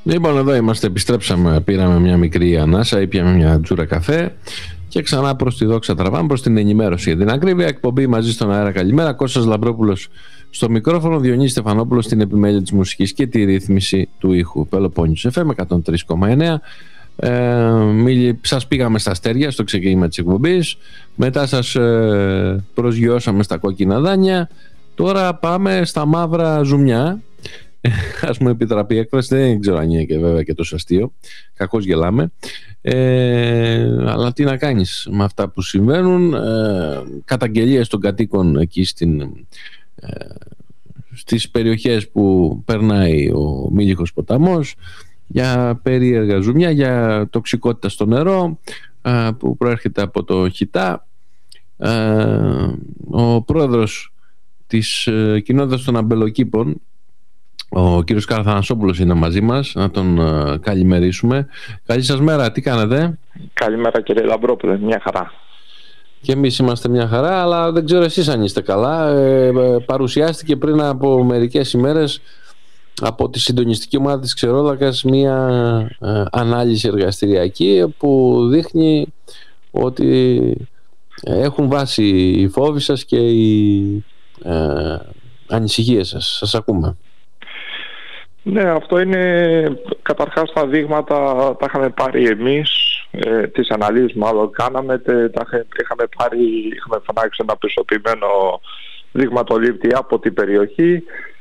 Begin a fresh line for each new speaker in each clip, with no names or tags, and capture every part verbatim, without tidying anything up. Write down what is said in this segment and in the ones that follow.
Λοιπόν, εδώ είμαστε, επιστρέψαμε, πήραμε μια μικρή ανάσα, ήπιαμε μια τζούρα καφέ και ξανά προς τη δόξα τραβάμε, προς την ενημέρωση για την ακρίβεια. Εκπομπή μαζί στον αέρα, καλημέρα. Κώστας Λαμπρόπουλος στο μικρόφωνο, Διονύσης Στεφανόπουλος στην επιμέλεια της μουσικής και τη ρύθμιση του ήχου. Πελοπόννησος εφ εμ εκατόν τρία κόμμα εννέα. Ε, μίλη, σας πήγαμε στα αστέρια στο ξεκίνημα της εκπομπής, μετά σας ε, προσγειώσαμε στα κόκκινα δάνεια, τώρα πάμε στα μαύρα ζουμιά. Ας μου επιτραπεί η έκφραση, δεν ξέρω αν είναι και βέβαια και τόσο αστείο, κακώς γελάμε, ε, αλλά τι να κάνεις με αυτά που συμβαίνουν. ε, καταγγελίες των κατοίκων εκεί στην, ε, στις περιοχές που περνάει ο Μίλιχος ποταμός, για περίεργα ζουμιά, για τοξικότητα στο νερό ε, που προέρχεται από το Χιτά. ε, ο πρόεδρος της ε, κοινότητας των αμπελοκήπων, ο κύριος Καραθανασόπουλος, είναι μαζί μας, να τον uh, καλημερίσουμε. Καλή σας μέρα, τι κάνετε?
Καλημέρα κύριε Λαμπρόπουλε, μια χαρά.
Και εμείς είμαστε μια χαρά, αλλά δεν ξέρω εσείς αν είστε καλά. ε, Παρουσιάστηκε πριν από μερικές ημέρες από τη συντονιστική ομάδα της Ξερόλακας μια ε, ανάλυση εργαστηριακή που δείχνει ότι έχουν βάσει οι φόβοι σας και οι ε, ανησυχίες σας. Σας ακούμε.
Ναι, αυτό είναι, καταρχάς τα δείγματα τα είχαμε πάρει εμείς, ε, τις αναλύσεις μάλλον κάναμε, τε, τα είχαμε πάρει, είχαμε φωνάξει ένα πιστοποιημένο δειγματολήπτη από την περιοχή.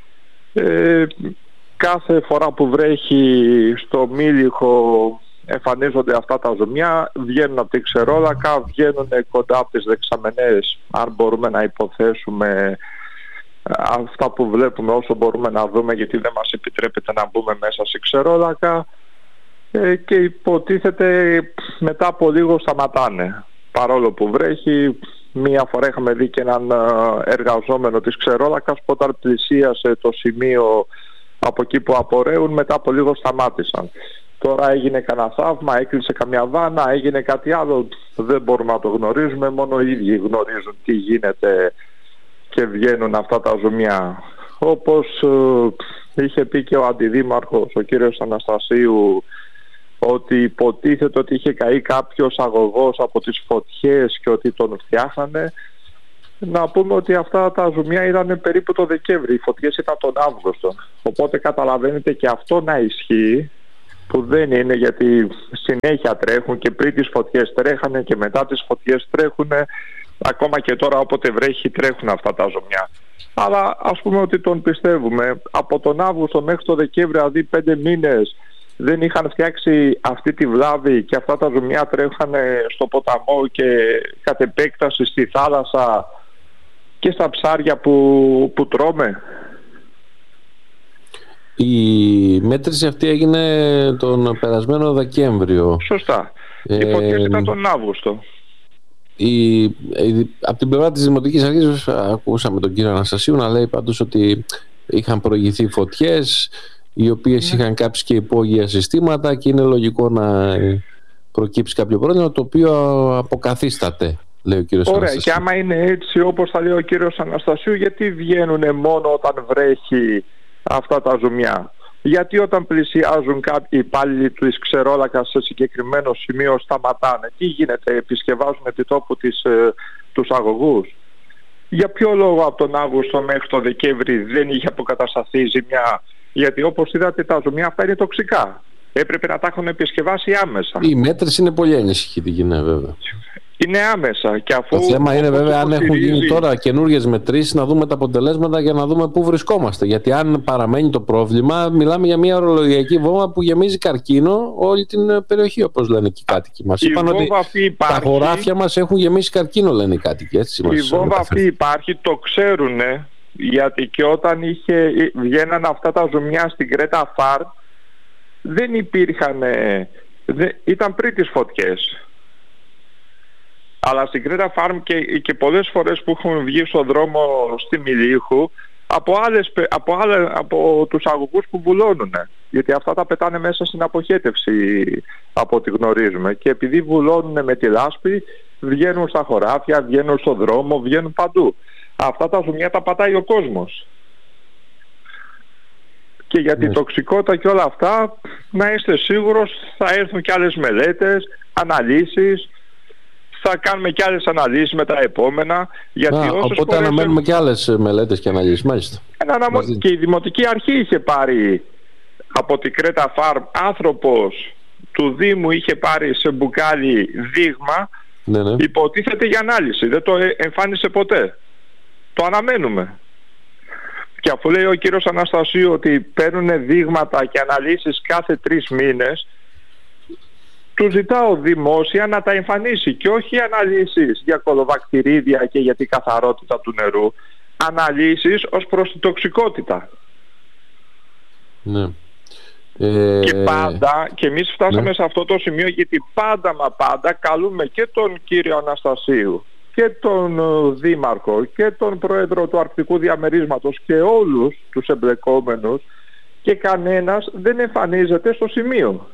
Ε, κάθε φορά που βρέχει στο Μίλιχο εμφανίζονται αυτά τα ζουμιά, βγαίνουν από την Ξερόλακα, βγαίνουν κοντά από τις δεξαμενές, αν μπορούμε να υποθέσουμε αυτά που βλέπουμε όσο μπορούμε να δούμε, γιατί δεν μας επιτρέπεται να μπούμε μέσα στη Ξερόλακα, ε, και υποτίθεται μετά από λίγο σταματάνε, παρόλο που βρέχει. Μία φορά είχαμε δει και έναν εργαζόμενο της Ξερόλακας που όταν πλησίασε το σημείο από εκεί που απορρέουν, μετά από λίγο σταμάτησαν. Τώρα έγινε κανένα θαύμα, έκλεισε καμιά βάνα, έγινε κάτι άλλο, δεν μπορούμε να το γνωρίζουμε, μόνο οι ίδιοι γνωρίζουν τι γίνεται και βγαίνουν αυτά τα ζουμιά. Όπως ε, είχε πει και ο αντιδήμαρχος, ο κύριος Αναστασίου, ότι υποτίθεται ότι είχε καεί κάποιος αγωγός από τις φωτιές και ότι τον φτιάχνανε. Να πούμε ότι αυτά τα ζουμιά ήταν περίπου το Δεκέμβρη, οι φωτιές ήταν τον Αύγουστο. Οπότε καταλαβαίνετε και αυτό να ισχύει, που δεν είναι, γιατί συνέχεια τρέχουν και πριν τις φωτιές τρέχανε και μετά τις φωτιές τρέχουνε. Ακόμα και τώρα όποτε βρέχει τρέχουν αυτά τα ζουμιά. Αλλά ας πούμε ότι τον πιστεύουμε. Από τον Αύγουστο μέχρι το Δεκέμβρη, δηλαδή πέντε μήνες, δεν είχαν φτιάξει αυτή τη βλάβη και αυτά τα ζουμιά τρέχανε στο ποταμό και κατ' επέκταση στη θάλασσα και στα ψάρια που, που τρώμε.
Η μέτρηση αυτή έγινε τον περασμένο Δεκέμβριο.
Σωστά.
Ε,
Οι φωτιές ήταν τον Αύγουστο.
Η, η, από την πλευρά της Δημοτικής Αρχής ακούσαμε τον κύριο Αναστασίου να λέει πάντως ότι είχαν προηγηθεί φωτιές οι οποίες ναι. είχαν κάψει και υπόγεια συστήματα και είναι λογικό να προκύψει κάποιο πρόβλημα το οποίο αποκαθίσταται, λέει ο κύριος
Ωραία,
Αναστασίου.
και άμα είναι έτσι όπως θα λέει ο κύριος Αναστασίου, γιατί βγαίνουν μόνο όταν βρέχει αυτά τα ζουμιά? Γιατί όταν πλησιάζουν κάποιοι υπάλληλοι της Ξερόλακας σε συγκεκριμένο σημείο σταματάνε? Τι γίνεται, επισκευάζουν επί τόπου τις, ε, τους αγωγούς? Για ποιο λόγο από τον Αύγουστο μέχρι τον Δεκέμβρη δεν είχε αποκατασταθεί η ζημιά? Γιατί όπως είδατε τα ζουμιά αυτά είναι τοξικά. Έπρεπε να τα έχουν επισκευάσει άμεσα.
Η μέτρηση είναι πολύ ανησυχητική, ναι, βέβαια.
Είναι άμεσα. Και αφού
το θέμα είναι βέβαια αν
υποστηρίζει...
έχουν γίνει τώρα καινούργιες μετρήσεις, να δούμε τα αποτελέσματα για να δούμε πού βρισκόμαστε. Γιατί αν παραμένει το πρόβλημα, μιλάμε για μια ορολογιακή βόμβα που γεμίζει καρκίνο όλη την περιοχή, όπως λένε και οι κάτοικοι μας. Είπαν ότι
υπάρχει...
τα χωράφια μας έχουν γεμίσει καρκίνο, λένε οι κάτοικοι. Έτσι,
η βόμβα αυτή υπάρχει, το ξέρουνε, γιατί και όταν είχε, βγαίναν αυτά τα ζουμιά στην Κρέτα Φάρμ, δεν υπήρχαν, δεν, ήταν πριν τις φωτιές. Αλλά στην Κρέτα Φάρμ και, και πολλές φορές που έχουν βγει στον δρόμο στη Μιλίχου από, άλλες, από, άλλες, από τους αγωγούς που βουλώνουν. Γιατί αυτά τα πετάνε μέσα στην αποχέτευση από ό,τι γνωρίζουμε. Και επειδή βουλώνουν με τη λάσπη, βγαίνουν στα χωράφια, βγαίνουν στον δρόμο, βγαίνουν παντού. Αυτά τα ζουμιά τα πατάει ο κόσμος. Και για την τοξικότητα και όλα αυτά, να είστε σίγουρος θα έρθουν και άλλες μελέτες, αναλύσεις. Θα κάνουμε και άλλες αναλύσεις με τα επόμενα. Γιατί
Α, οπότε αναμένουμε έχουν... και άλλες μελέτες και αναλύσεις, μάλιστα.
Αναμο... Και η Δημοτική Αρχή είχε πάρει από την Κρέτα Φάρμ, άνθρωπος του Δήμου είχε πάρει σε μπουκάλι δείγμα,
ναι, ναι.
υποτίθεται για ανάλυση. Δεν το εμφάνισε ποτέ. Το αναμένουμε. Και αφού λέει ο κύριος Αναστασίου ότι παίρνουν δείγματα και αναλύσεις κάθε τρεις μήνες, του ζητάω δημόσια να τα εμφανίσει και όχι αναλύσεις για κολοβακτηρίδια και για την καθαρότητα του νερού. Αναλύσεις ως προς την τοξικότητα.
Ναι. Ε...
Και πάντα, και εμείς φτάσαμε
ναι.
σε αυτό το σημείο, γιατί πάντα μα πάντα καλούμε και τον κύριο Αναστασίου και τον Δήμαρχο και τον Πρόεδρο του Αρκτικού Διαμερίσματος και όλους τους εμπλεκόμενους, και κανένας δεν εμφανίζεται στο σημείο.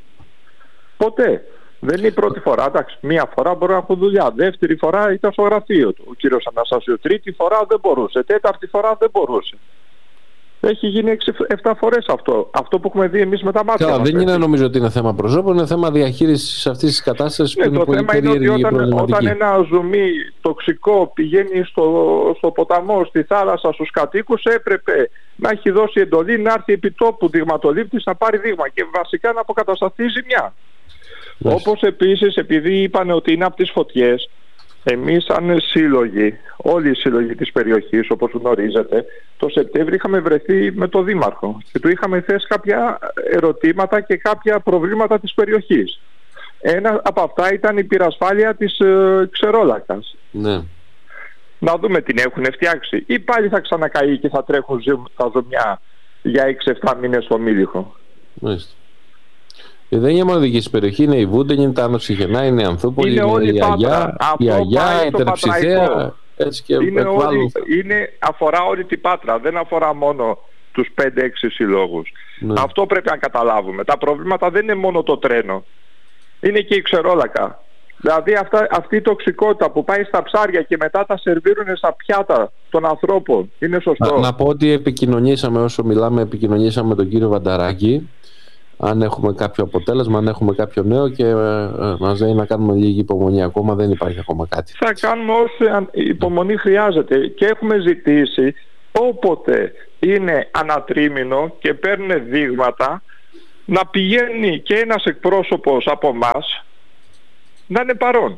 Ποτέ. Δεν είναι η πρώτη φορά. Εντάξει, μία φορά μπορεί να έχουν δουλειά. Δεύτερη φορά ήταν στο γραφείο του ο κύριος Αναστασίου. Τρίτη φορά δεν μπορούσε. Τέταρτη φορά δεν μπορούσε. Έχει γίνει έξι εφτά φορές αυτό. Αυτό που έχουμε δει εμείς με τα μάτια
Καλά,
μας.
δεν είναι νομίζω ότι είναι θέμα προσώπων, είναι θέμα διαχείρισης αυτής της κατάστασης,
ναι,
που είναι
το
πολύ
θέμα είναι ότι όταν, όταν ένα ζουμί τοξικό πηγαίνει στο, στο ποταμό, στη θάλασσα, στους κατοίκους, έπρεπε να έχει δώσει εντολή να έρθει επί τόπου δειγματολήπτης να πάρει δείγμα και βασικά να αποκατασταθεί η ζημιά. Yes. Όπως επίσης, επειδή είπαν ότι είναι από τις φωτιές, εμείς σαν σύλλογοι, όλοι οι σύλλογοι της περιοχής, όπως γνωρίζετε, το Σεπτέμβριο είχαμε βρεθεί με το Δήμαρχο και του είχαμε θέσει κάποια ερωτήματα και κάποια προβλήματα της περιοχής. Ένα από αυτά ήταν η πυρασφάλεια της ε, Ξερόλακας.
Ναι.
Να δούμε την έχουν φτιάξει ή πάλι θα ξανακαεί και θα τρέχουν τα ζωμιά για έξι εφτά μήνες στο Μήλιχο.
Μάλιστα. Και δεν είναι μόνο δική της περιοχή, είναι η Βούντεν, είναι τα Άνω Σιχενά, είναι η Ανθούπολη, είναι, είναι η Αγιά, η, Αγιά, η Τερψιθέα, έτσι και
είναι, όλη, είναι αφορά όλη την Πάτρα, δεν αφορά μόνο τους πέντε έξι συλλόγους. Ναι. Αυτό πρέπει να καταλάβουμε. Τα προβλήματα δεν είναι μόνο το τρένο, είναι και η Ξερόλακα. Δηλαδή αυτά, αυτή η τοξικότητα που πάει στα ψάρια και μετά τα σερβίρουν στα πιάτα των ανθρώπων, είναι σωστό?
Να, να πω ότι επικοινωνήσαμε, όσο μιλάμε, επικοινωνήσαμε με τον κύριο Βανταράκη. Αν έχουμε κάποιο αποτέλεσμα, αν έχουμε κάποιο νέο, και ε, μας λέει να κάνουμε λίγη υπομονή. Ακόμα δεν υπάρχει ακόμα κάτι.
Θα κάνουμε όσο υπομονή χρειάζεται και έχουμε ζητήσει όποτε είναι ανατρίμηνο και παίρνουν δείγματα να πηγαίνει και ένας εκπρόσωπος από εμάς να είναι παρόν.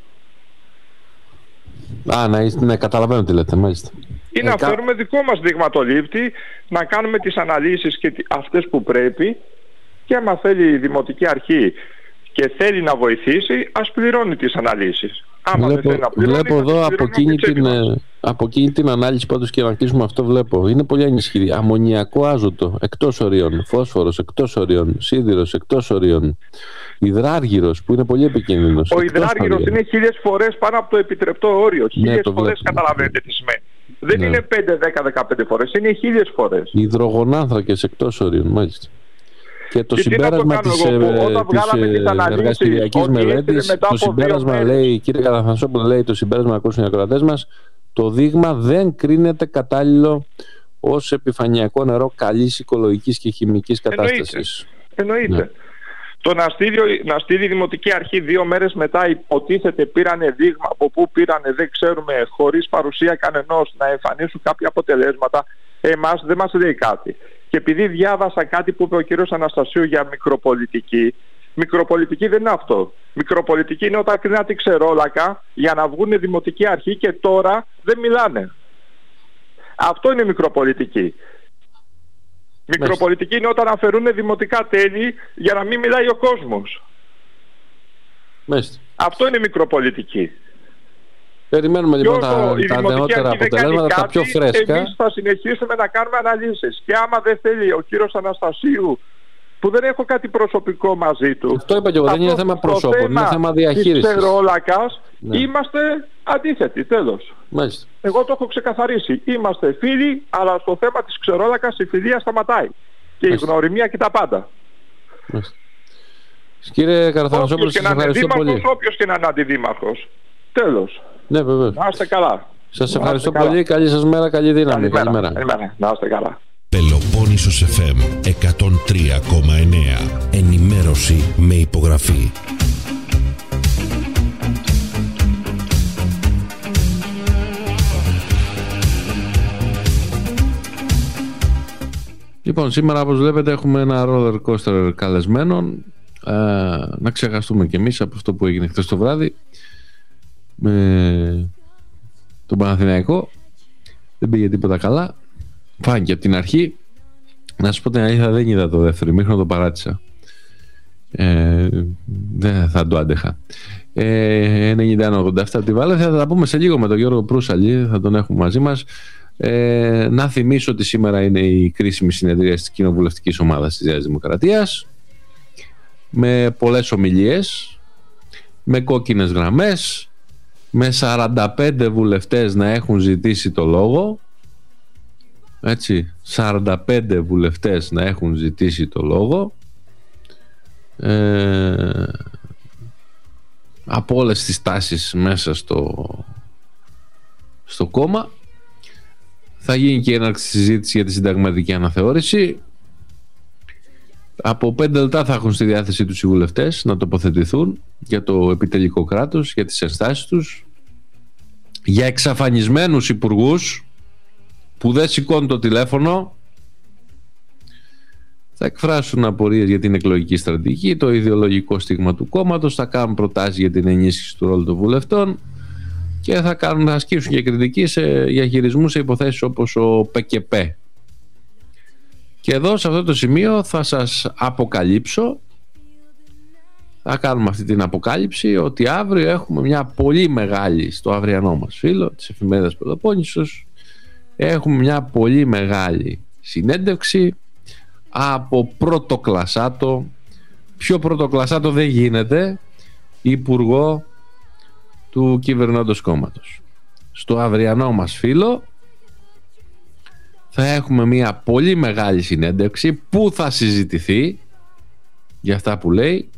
Α, να, ναι, καταλαβαίνω τι λέτε, μάλιστα.
Ή να ε, φέρουμε δικό μας δειγματολήπτη, να κάνουμε τις αναλύσεις και αυτές που πρέπει, και άμα θέλει η Δημοτική Αρχή και θέλει να βοηθήσει, ας πληρώνει τις αναλύσεις. Άμα
βλέπω,
δεν θέλει να πληρώνει,
βλέπω εδώ από εκείνη, την, από εκείνη την ανάλυση, πάντως, και να κλείσουμε αυτό, βλέπω. Είναι πολύ ανισχυρή. Αμμονιακό άζωτο εκτός ορίων, φόσφορος εκτός ορίων, σίδηρος εκτός ορίων, υδράργυρος που είναι πολύ επικίνδυνος.
Ο υδράργυρος είναι χίλιες φορές πάνω από το επιτρεπτό όριο. Χίλιες ναι, φορές, καταλαβαίνετε τι σημαίνει. Δεν ναι. είναι πέντε, δέκα, δεκαπέντε φορές, είναι χίλιες φορές.
Υδρογονάνθρακες εκτός ορίων, μάλιστα. Και το
και
συμπέρασμα της, ε, της εργαστηριακής μελέτης, το συμπέρασμα λέει, κύριε Καραθανσόπουλο, λέει το συμπέρασμα, να ακούσουν οι ακροατές μας, το δείγμα δεν κρίνεται κατάλληλο ως επιφανειακό νερό καλής οικολογικής και χημικής κατάστασης.
Εννοείται. Εννοείται. Ναι. Το να στείλει, να στείλει η Δημοτική Αρχή δύο μέρες μετά, υποτίθεται πήρανε δείγμα, από πού πήρανε δεν ξέρουμε, χωρίς παρουσία κανενός, να εμφανίσουν κάποια αποτελέσματα, εμάς δεν μας λέει κάτι. Και επειδή διάβασα κάτι που είπε ο κύριος Αναστασίου για μικροπολιτική, μικροπολιτική δεν είναι αυτό. Μικροπολιτική είναι όταν κρίνα τη Ξερόλακα για να βγουν Δημοτική Αρχή και τώρα δεν μιλάνε. Αυτό είναι μικροπολιτική. Μικροπολιτική είναι όταν αφαιρούν δημοτικά τέλη για να μην μιλάει ο κόσμος.
Μάλιστα.
Αυτό είναι μικροπολιτική.
Περιμένουμε λοιπόν τα, τα νεότερα αποτελέσματα, τα πιο φρέσκα.
Εμείς θα συνεχίσουμε να κάνουμε αναλύσεις. Και άμα δεν θέλει ο κύριος Αναστασίου, που δεν έχω κάτι προσωπικό μαζί του.
Αυτό είπα και εγώ, δεν είναι θέμα προσώπων, είναι θέμα διαχείρισης.
Της Ξερόλακας, ναι. Είμαστε αντίθετοι, τέλος.
Μάλιστα.
Εγώ το έχω ξεκαθαρίσει. Είμαστε φίλοι, αλλά στο θέμα της Ξερόλακας η φιλία σταματάει. Και Μάλιστα. η γνωριμία και τα πάντα.
Μάλιστα. Κύριε Καραθανασόπουλο, σας ευχαριστώ πολύ.
Όποιος και να είναι αντιδήμαρχος. Τέλος.
Ναι, βεβαίως.
Να είστε καλά.
Σας ευχαριστώ πολύ. Καλή σας μέρα, καλή δύναμη.
Καλημέρα. Καλημέρα. Να είστε καλά.
Πελοπόννησος εφ εμ εκατόν τρία κόμμα εννέα. Ενημέρωση με υπογραφή.
Λοιπόν, σήμερα όπως βλέπετε έχουμε ένα roller coaster καλεσμένων. Ε, να ξεχαστούμε κι εμείς από αυτό που έγινε χθες το βράδυ με τον Παναθηναϊκό. Δεν πήγε τίποτα καλά. Φάνηκε από την αρχή. Να σας πω την αλήθεια, δεν είδα το δεύτερο ημίχρονο, το παράτησα. Ε, δεν θα το άντεχα. ε, ενενήντα ένα ογδόντα επτά από τη Βαλένθια. Θα τα πούμε σε λίγο με τον Γιώργο Προύσαλη, θα τον έχουμε μαζί μας. Ε, να θυμίσω ότι σήμερα είναι η κρίσιμη συνεδρία της κοινοβουλευτικής ομάδας της Νέας Δημοκρατίας, με πολλές ομιλίες, με κόκκινες γραμμές, με σαράντα πέντε βουλευτές να έχουν ζητήσει το λόγο. Έτσι, σαράντα πέντε βουλευτές να έχουν ζητήσει το λόγο, ε, από όλες τις τάσεις μέσα στο, στο κόμμα. Θα γίνει και έναρξη συζήτηση για τη συνταγματική αναθεώρηση. Από πέντε λεπτά θα έχουν στη διάθεσή τους οι βουλευτές να τοποθετηθούν για το επιτελικό κράτος, για τις ενστάσεις τους, για εξαφανισμένους υπουργούς που δεν σηκώνουν το τηλέφωνο. Θα εκφράσουν απορίες για την εκλογική στρατηγική, το ιδεολογικό στίγμα του κόμματος, θα κάνουν προτάσεις για την ενίσχυση του ρόλου των βουλευτών και θα, κάνουν, θα ασκήσουν και κριτική σε, για χειρισμού σε υποθέσεις όπως ο ΠΚΠ. Και εδώ σε αυτό το σημείο θα σας αποκαλύψω, θα κάνουμε αυτή την αποκάλυψη, ότι αύριο έχουμε μια πολύ μεγάλη, στο αυριανό μας φύλλο της εφημερίδας Πελοπόννησος, έχουμε μια πολύ μεγάλη συνέντευξη από πρωτοκλασσάτο, πιο πρωτοκλασσάτο δεν γίνεται, υπουργό του κυβερνώντος κόμματος. Στο αυριανό μας φύλλο θα έχουμε μια πολύ μεγάλη συνέντευξη που θα συζητηθεί για αυτά που λέει,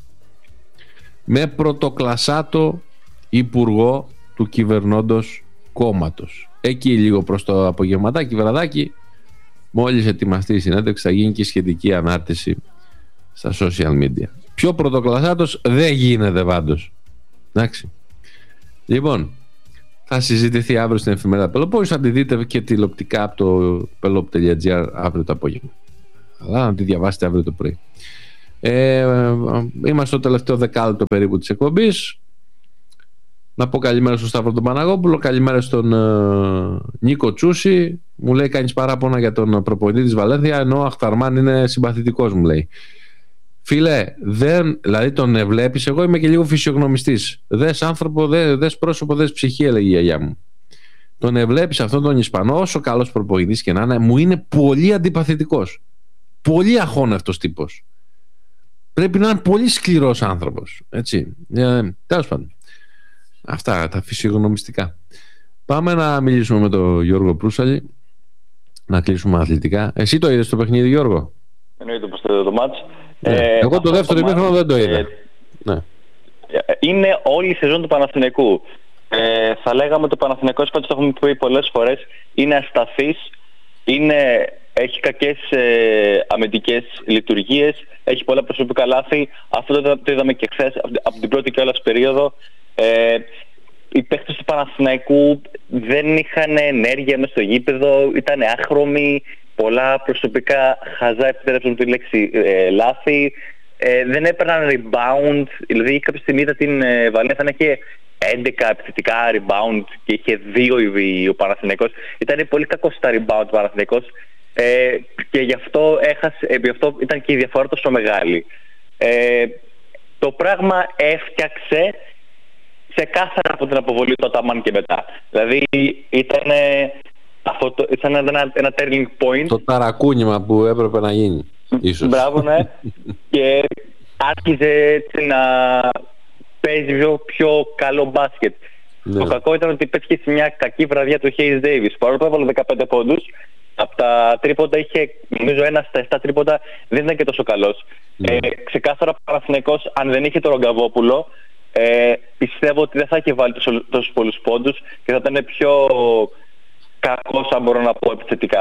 με πρωτοκλασσάτο υπουργό του κυβερνώντος κόμματος. Εκεί λίγο προς το απογευματάκι, βραδάκι, μόλις ετοιμαστεί η συνέντευξη, θα γίνει και η σχετική ανάρτηση στα social media. Πιο πρωτοκλασσάτος δεν γίνεται πάντως. Εντάξει. Λοιπόν, θα συζητηθεί αύριο στην εφημερίδα Πελοπόννησος. Θα τη δείτε και τηλεοπτικά από το pelop τελεία gr αύριο το απόγευμα. Αλλά να τη διαβάσετε αύριο το πρωί. Ε, είμαστε στο τελευταίο δεκάλεπτο περίπου της εκπομπής. Να πω καλημέρα στον Σταύρο τον Παναγόπουλο, καλημέρα στον uh, Νίκο Τσούση. Μου λέει κάνεις παράπονα για τον προπονητή της Βαλένθια, ενώ ο Αχταρμάν είναι συμπαθητικός, μου λέει. Φίλε, δεν, δηλαδή τον βλέπεις, εγώ είμαι και λίγο φυσιογνωμιστής. Δες άνθρωπο, δε, δες πρόσωπο, δες ψυχή, έλεγε η γιαγιά μου. Τον βλέπεις αυτόν τον Ισπανό, όσο καλός προπονητής και να είναι, μου είναι πολύ αντιπαθητικός. Πολύ αχώνευτος τύπος. Πρέπει να είναι πολύ σκληρός άνθρωπος. Έτσι. Ε, τέλος πάντων. Αυτά τα φυσιογνωμιστικά. Πάμε να μιλήσουμε με τον Γιώργο Προύσαλη. Να κλείσουμε αθλητικά. Εσύ το είδες το παιχνίδι, Γιώργο?
Εννοείται πως το είδα το μάτς.
Ναι. Ε, Εγώ το δεύτερο ημίχρονο δεν το είδα. Ε, ναι.
Είναι όλη η σεζόν του Παναθηναϊκού. Ε, θα λέγαμε ότι ο Παναθηναϊκός, πάντως το έχουμε πει πολλές φορές, είναι ασταθής, είναι, έχει κακές ε, αμυντικές λειτουργίες, έχει πολλά προσωπικά λάθη. Αυτό το, το είδαμε και χθες από, από την πρώτη κιόλας περίοδο. Ε, οι παίχτες του Παναθηναϊκού δεν είχαν ενέργεια μες στο γήπεδο, ήταν άχρωμοι, πολλά προσωπικά χαζά, επιτρέψουν τη λέξη ε, λάθη, ε, δεν έπαιρναν rebound. Δηλαδή κάποια στιγμή είδα την ε, Βαλένθια να είχε έντεκα επιθετικά rebound και είχε δύο ο Παναθηναϊκός. Ήταν πολύ κακός στα rebound ο Παναθηναϊκός, ε, και γι' αυτό, έχασε, ε, γι' αυτό ήταν και η διαφορά τόσο μεγάλη. Ε, το πράγμα έφτιαξε ξεκάθαρα από την αποβολή του Αταμάν και μετά. Δηλαδή ήταν, αυτό το, ήταν ένα, ένα turning point.
Το ταρακούνημα που έπρεπε να γίνει, ίσως.
Μπράβο, ναι. Και άρχιζε έτσι να παίζει πιο, πιο καλό μπάσκετ. Ναι. Το κακό ήταν ότι πέτυχε σε μια κακή βραδιά του Hayes Davis. Παρόλο που έβαλε δεκαπέντε πόντους, από τα τρίποντα είχε, νομίζω, ένα στα επτά τρίποντα, δεν ήταν και τόσο καλός. Ναι. Ε, ξεκάθαρα ο Παναθηναϊκός, αν δεν είχε τον Ρογκαβόπουλο, Ε, πιστεύω ότι δεν θα είχε βάλει τόσο, τόσους πολλούς πόντους και θα ήταν πιο κακός, αν μπορώ να πω, επιθετικά.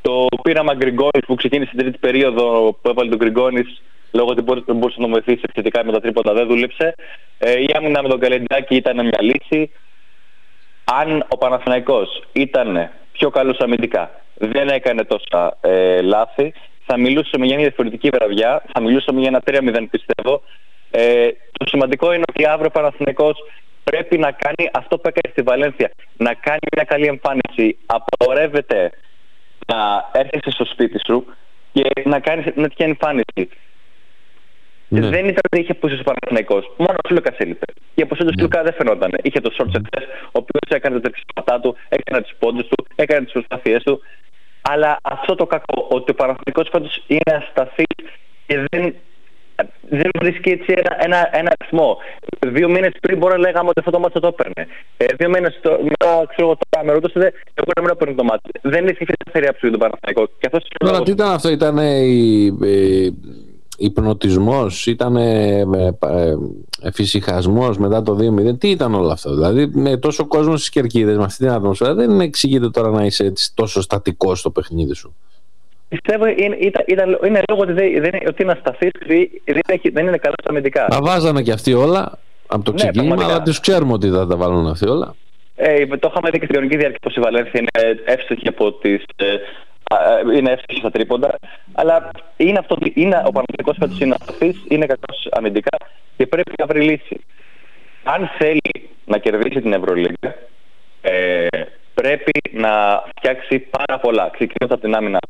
Το πείραμα Γκριγκόνης που ξεκίνησε την τρίτη περίοδο που έβαλε τον Γκριγκόνης λόγω ότι μπορούσε να τον βοηθήσει επιθετικά με τα τρίποτα, δεν δούλεψε. Ε, η άμυνα με τον Καλεντζάκη ήταν μια λύση. Αν ο Παναθηναϊκός ήταν πιο καλός αμυντικά, δεν έκανε τόσα ε, λάθη, θα μιλούσαμε για μια διαφορετική βραδιά, θα μιλούσαμε για ένα τρία μηδέν πιστεύω. Ε, το σημαντικό είναι ότι αύριο ο Παναθηναϊκός πρέπει να κάνει αυτό που έκανε στη Βαλένθια, να κάνει μια καλή εμφάνιση. Απαγορεύεται να έρχεσαι στο σπίτι σου και να κάνεις μια τέτοια εμφάνιση. Ναι. Δεν ήταν ότι είχε πούσει ο Παναθηναϊκός. Μόνο ο Σλούκας έλειπε. Και από τον Σλούκα δεν φαινόταν. Είχε το short success, ο οποίος έκανε τα τρεξίματά του, έκανε τις πόντες του, έκανε τις προσπάθειές του. Αλλά αυτό το κακό, ότι ο Παναθηναϊκός φέτος είναι ασταθής και δεν, δεν βρίσκει έτσι ένα, ένα, ένα αριθμό. Δύο μήνες πριν μπορεί να λέγαμε ότι αυτό το μάτσο το έπαιρνε. Ε, δύο μήνες μετά, ξέρω εγώ, τώρα με ρωτούσε, εγώ να μην έπαιρνε το μάτσο. Δεν είναι η αψή του Παναθηναϊκού.
Τώρα τι ήταν αυτό, ήταν η. η... υπνοτισμός, ήταν ε, ε, ε, φυσικασμός μετά το δύο μηδέν. Τι ήταν όλο αυτό? Δηλαδή με τόσο κόσμο στις κερκίδες, με αυτή την ατμόσφαιρα, δεν εξηγείται τώρα να είσαι έτσι, τόσο στατικός στο παιχνίδι σου.
Πιστεύω είναι, ήταν, ήταν, είναι λόγω ότι, δεν, δεν, ότι είναι ασταθής, δεν, δεν είναι καλά στα αμυντικά.
Τα βάζανε και αυτοί όλα από το ναι, ξεκίνημα, πραγματικά. Αλλά τους ξέρουμε ότι θα τα βάλουν αυτοί όλα.
Ε, το είχαμε δει και στην κανονική διάρκεια πως η Βαλένθια είναι εύστοχη από τις... Ε, είναι εύστοχη στα τρίποντα, αλλά είναι αυτό, είναι, ο Παναθηναϊκός φέτος είναι ασταθής, είναι κακός αμυντικά και πρέπει να βρει λύση. Αν θέλει να κερδίσει την Ευρωλίγκα, ε, πρέπει να φτιάξει πάρα πολλά, ξεκινώντας από την άμυνα.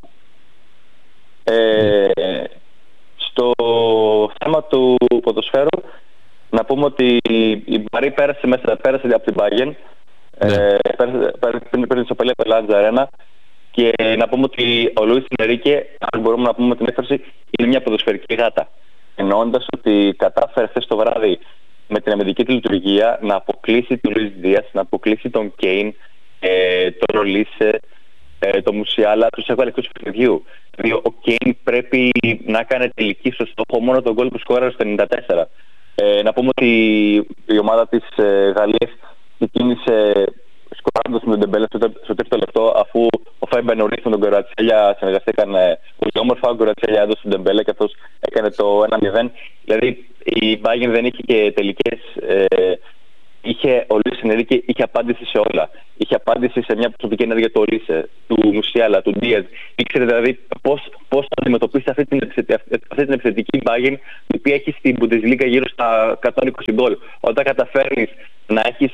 Ε, στο θέμα του ποδοσφαίρου, να πούμε ότι η Μαρή πέρασε, μέσα, πέρασε από την Bayern, ναι. ε, πέρασε, πριν πριν στο Πελέ Πελάτζα Αρένα. Και να πούμε ότι ο Λουίς Ενρίκε, αν μπορούμε να πούμε την έκφραση, είναι μια ποδοσφαιρική γάτα. Εννοώντας ότι κατάφερε χθες το βράδυ με την αμυντική του λειτουργία να αποκλείσει τον Λουίς Δίας, να αποκλείσει τον Κέιν, ε, τον Ρολίσε, ε, τον Μουσιάλα, τους έβαλε εκτός του παιχνιδιού. Δηλαδή ο Κέιν πρέπει να κάνει τελική στο στόχο μόνο τον γκολ που σκόραρε στο ενενήντα τέσσερα. Ε, να πούμε ότι η ομάδα της ε, Γαλλίας ξεκίνησε σκοράροντας με τον Ντεμπέλε στο τρίτο λεπτό, αφού ο Φάιμπεν Νωρίς με τον Γκορατσέλια συνεργαστήκαν πολύ όμορφα. Ο Γκορατσέλια έδωσε τον Ντεμπέλε και αυτός έκανε το ένα μηδέν. Δηλαδή η Bayern δεν είχε και τελικές. Ε, είχε, ο Λουίς Ενρίκε είχε απάντηση σε όλα. Είχε απάντηση σε μια προσωπική ενέργεια του Ολίσε, του Μουσιάλα, του Ντίαζ. Ήξερε δηλαδή πώς, πώς θα αντιμετωπίσει αυτή την, αυτή την επιθετική Bayern, η οποία έχει στην Bundesliga γύρω στα εκατόν είκοσι γκολ. Όταν καταφέρνεις να έχεις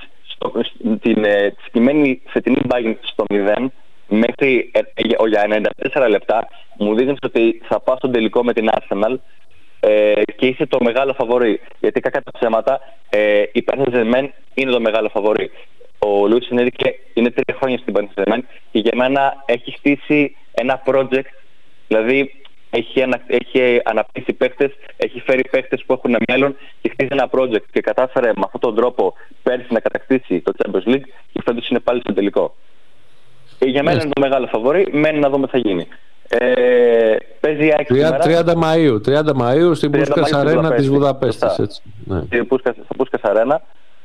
την ε, συγκεκριμένη φετινή Bayern στο μηδέν μέχρι ε, για ενενήντα τέσσερα λεπτά, μου δείχνει ότι θα πάω στον τελικό με την Arsenal ε, και είσαι το μεγάλο φαβορί. Γιατί κακά τα ψέματα, ε, η Paris Saint-Germain είναι το μεγάλο φαβορί. Ο Λουίς Ενρίκε είναι τρία χρόνια στην Paris Saint-Germain και για μένα έχει στήσει ένα project, δηλαδή έχει, ανα, έχει αναπτύσσει παίχτες, έχει φέρει παίχτες που έχουν μέλλον και χτίζει ένα project και κατάφερε με αυτόν τον τρόπο πέρσι να κατακτήσει το Champions League και φέτος είναι πάλι στο τελικό. Για μένα είναι το μεγάλο φαβορί, μένει να δούμε τι θα γίνει. Ε, παίζει η ΑΕΚ
τριάντα Μαΐου, τριάντα Μαΐου στην Πούσκας Αρένα της Βουδαπέστης. Στα
Πούσκας Αρένα.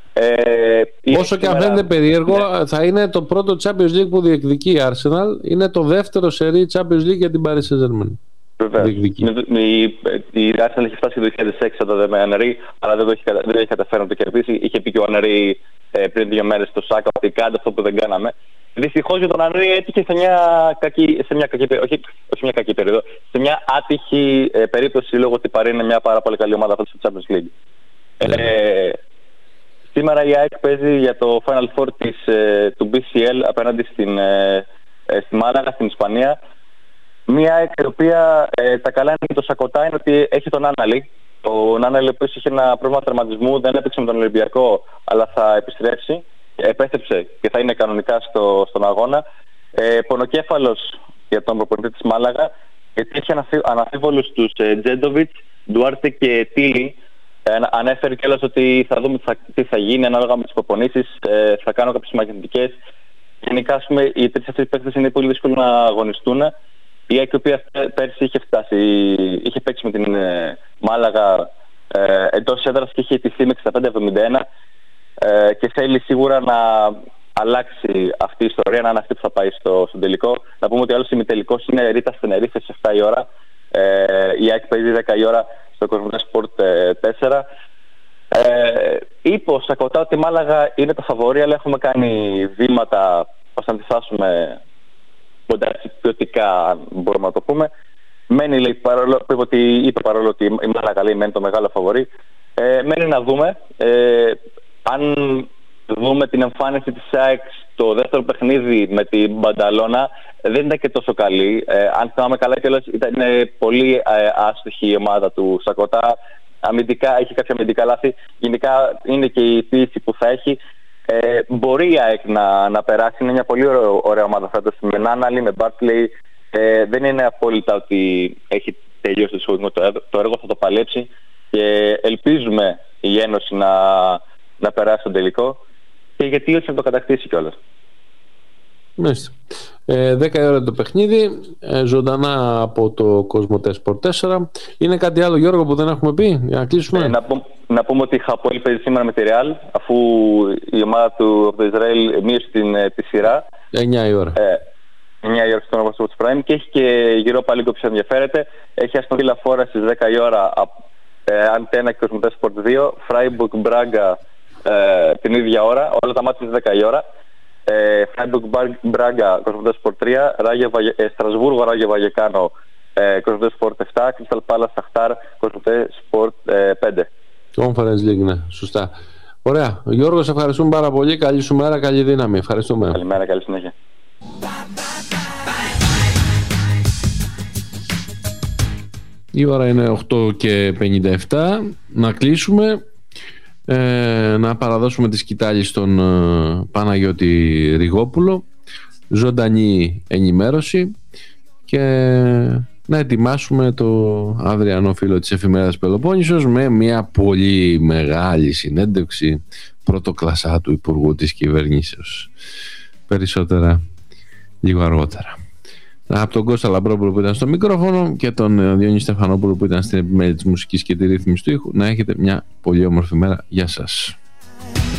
Ε,
Όσο και αν φαίνεται περίεργο, ναι. Θα είναι το πρώτο Champions League που διεκδικεί η Arsenal. Είναι το δεύτερο σερί Champions League για την Paris Saint-Germain.
Βεβαίως. Η, η Arsenal έχει φτάσει το δύο χιλιάδες έξι όταν με Ανερή, αλλά δεν το έχει, δεν έχει καταφέρει να το κερδίσει. Είχε πει και ο Ανερή ε, πριν δύο μέρες στο Σάκα ότι κάντε αυτό που δεν κάναμε. Δυστυχώς για τον Ανερή έτυχε σε μια κακή, σε μια κακή, όχι, όχι μια κακή περίοδο, σε μια άτυχη ε, περίπτωση λόγω ότι παρή είναι μια πάρα πολύ καλή ομάδα αυτό στο Champions League. Yeah. Ε, σήμερα η ΑΕΚ παίζει για το Final Four της, ε, του μπι σι ελ απέναντι στην, ε, ε, στη Μάλαγα, στην Ισπανία. Μια ΑΕΚ η οποία ε, τα καλά είναι και το Σακοτά είναι ότι έχει τον Άναλη. Ο Άναλη, ο οποίος είχε ένα πρόβλημα τραυματισμού, δεν έπαιξε με τον Ολυμπιακό, αλλά θα επιστρέψει. Επέστρεψε και θα είναι κανονικά στο, στον αγώνα. Ε, πονοκέφαλος για τον προπονητή της Μάλαγα, γιατί έχει αναφίβολους τους ε, Τζέντοβιτς, Ντουάρτε και Τίλι. Ε, ανέφερε κιόλας ότι θα δούμε τι θα, τι θα γίνει ανάλογα με τις προπονήσεις, ε, θα κάνω κάποιες μαγνητικές. Γενικά, ας πούμε, οι τρεις αυτές παίκτες είναι πολύ δύσκολο να αγωνιστούν. Η ΑΕΚ, η οποία πέρσι είχε φτάσει, είχε παίξει με την ε, Μάλαγα ε, εντός έδρας και είχε ετηθεί με εξήντα πέντε εβδομήντα ένα ε, και θέλει σίγουρα να, αλλάξει αυτή η ιστορία, να είναι αυτή που θα πάει στο, στο τελικό. Να πούμε ότι ο άλλος ημιτελικός είναι Ρίτα Στενερίφε στις εφτά η ώρα. Ε, η ΑΕΚ παίζει δέκα η ώρα στο Κοσμοτέ Σπορτ τέσσερα. Ε, είπε ο Σακοτά ότι η Μάλαγα είναι το φαβορί, αλλά έχουμε κάνει βήματα ώστε να τη φτάσουμε κοντά ποιοτικά, αν μπορούμε να το πούμε. Μένει, λέει, παρόλο, είπε, ότι, είπε παρόλο ότι η Μάλαγα, λέει, μένει το μεγάλο φαβορί. Ε, μένει να δούμε. Ε, αν δούμε την εμφάνιση της ΑΕΚ στο δεύτερο παιχνίδι με την Μπανταλώνα, δεν ήταν και τόσο καλή. Ε, αν θυμάμαι καλά κιόλας, ήταν πολύ ε, άστοχη η ομάδα του Σακοτά. Αμυντικά, έχει κάποια αμυντικά λάθη. Γενικά είναι και η πίεση που θα έχει. Ε, μπορεί η ΑΕΚ να, να περάσει. Είναι μια πολύ ωραία, ωραία ομάδα φέτος. Με Νάναλι, με Μπάρτλεϊ. Ε, δεν είναι απόλυτα ότι έχει τελειώσει το, το, το έργο, θα το παλέψει. Και ελπίζουμε η Ένωση να, να περάσει στον τελικό. Και γιατί όχι να το κατακτήσει κιόλας.
Μάλιστα. Ε, δέκα η ώρα το παιχνίδι, ε, ζωντανά από το Κοσμοτέ Σπορτ τέσσερα. Είναι κάτι άλλο, Γιώργο, που δεν έχουμε πει για να κλείσουμε?
Ε, να, πούμε, να πούμε ότι η Χαπόλη παίζει σήμερα με τη Ρεάλ, αφού η ομάδα του από το Ισραήλ μείωσε την, τη σειρά.
εννιά η ώρα. Ε,
εννιά η ώρα στον Overwatch Prime, και έχει και Europa League όποιος ενδιαφέρεται. Έχει Αστον Βίλα Φόρα στις δέκα η ώρα, ε, Αντένα και Κοσμοτέ Σπορτ δύο. Freiburg Μπράγκα ε, την ίδια ώρα, όλα τα μάτια στις δέκα η ώρα. Freiburg Μπράγκα, Κοσμοτέ Σπορτ τρία, Στρασβούργο Ράγιο Βαγεκάνο, Κοσμοτέ Σπορτ επτά, Crystal Palace Σαχτάρ, Κοσμοτέ Σπορτ πέντε.
Conference League, ναι, σωστά. Ωραία. Γιώργο, σε ευχαριστούμε πάρα πολύ. Καλή σου μέρα, καλή δύναμη. Ευχαριστούμε.
Καλημέρα, καλή συνέχεια.
Η ώρα είναι οκτώ και πενήντα επτά. Να κλείσουμε. Ε, να παραδώσουμε τη σκητάλη στον ε, Παναγιώτη Ριγόπουλο, ζωντανή ενημέρωση, και να ετοιμάσουμε το αυριανό φύλλο της εφημερίδας Πελοπόννησος με μια πολύ μεγάλη συνέντευξη πρωτοκλασσά του Υπουργού της Κυβερνήσεως. Περισσότερα λίγο αργότερα. Από τον Κώστα Λαμπρόπουλο που ήταν στο μικρόφωνο και τον Διονύση Στεφανόπουλο που ήταν στην επιμέλεια της μουσικής και τη ρύθμιση του ήχου, να έχετε μια πολύ όμορφη μέρα. Γεια σας.